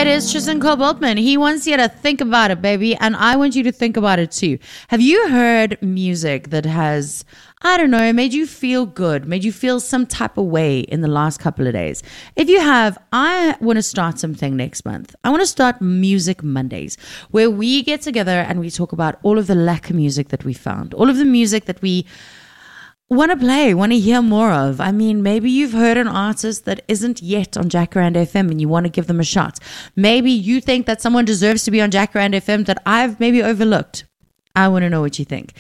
It is Tristan Cole Boltman. He wants you to think about it, baby, and I want you to think about it too. Have you heard music that has, I don't know, made you feel good, made you feel some type of way in the last couple of days? If you have, I want to start something next month. I want to start Music Mondays, where we get together and we talk about all of the lekker music that we found, all of the music that we want to play, want to hear more of. I mean, maybe you've heard an artist that isn't yet on Jacaranda FM and you want to give them a shot. Maybe you think that someone deserves to be on Jacaranda FM that I've maybe overlooked. I want to know what you think.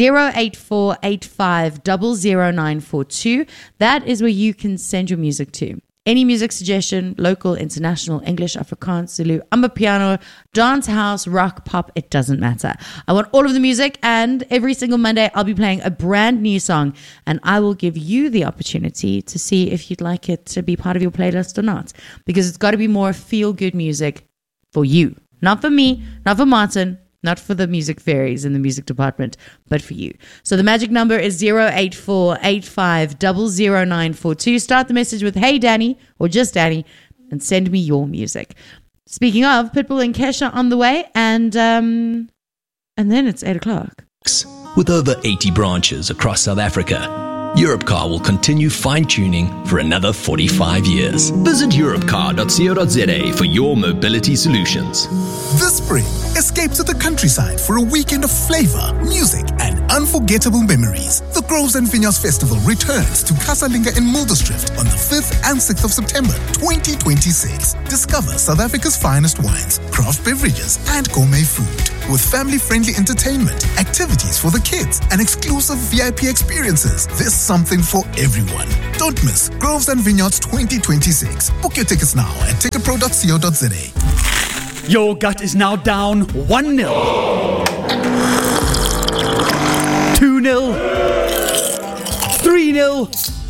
08485000942. That is where you can send your music to. Any music suggestion, local, international, English, Afrikaans, Zulu, Amapiano, dance, house, rock, pop, it doesn't matter. I want all of the music, and every single Monday I'll be playing a brand new song, and I will give you the opportunity to see if you'd like it to be part of your playlist or not, because it's got to be more feel-good music for you. Not for me, not for Martin, not for the music fairies in the music department, but for you. So the magic number is 08485000942. Start the message with, hey, Danny, or just Danny, and send me your music. Speaking of, Pitbull and Kesha on the way, and then it's 8 o'clock. With over 80 branches across South Africa, Europcar will continue fine-tuning for another 45 years. Visit europcar.co.za for your mobility solutions. This spring, escape to the countryside for a weekend of flavor, music, and unforgettable memories. The Groves and Vineyards Festival returns to Casalinga in Muldersdrift on the 5th and 6th of September 2026. Discover South Africa's finest wines, craft beverages, and gourmet food. With family-friendly entertainment, activities for the kids, and exclusive VIP experiences, there's something for everyone. Don't miss Groves and Vineyards 2026. Book your tickets now at ticketpro.co.za. Your gut is now down 1-0. 2-0. 3-0.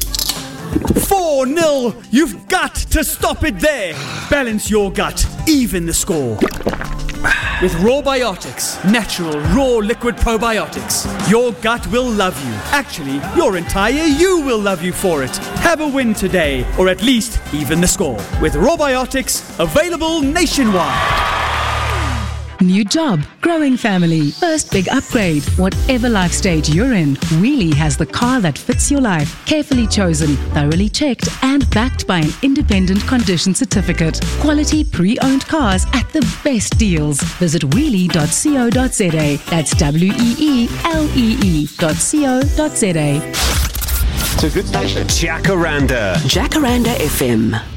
4-0. You've got to stop it there. Balance your gut. Even the score. With Rawbiotics, natural, raw liquid probiotics, your gut will love you. Actually, your entire you will love you for it. Have a win today, or at least even the score. With Rawbiotics, available nationwide. New job, growing family, first big upgrade. Whatever life stage you're in, Wheelie has the car that fits your life. Carefully chosen, thoroughly checked, and backed by an independent condition certificate. Quality pre-owned cars at the best deals. Visit wheelie.co.za. That's WEELEE.co.za. It's a good station. Jacaranda FM.